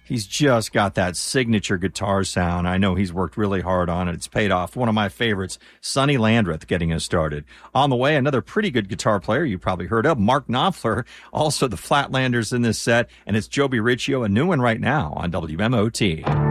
He's just got that signature guitar sound. I know he's worked really hard on it. It's paid off. One of my favorites, Sonny Landreth, getting us started. On the way, another pretty good guitar player you probably heard of, Mark Knopfler, also the Flatlanders in this set, and it's Joby Riccio, a new one right now on WMOT.